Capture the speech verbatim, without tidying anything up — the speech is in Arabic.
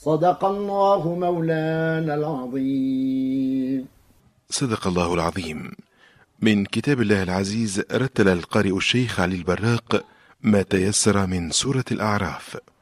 صدق الله مولانا العظيم. صدق الله العظيم. من كتاب الله العزيز رتل القارئ الشيخ علي البراق ما تيسر من سورة الأعراف.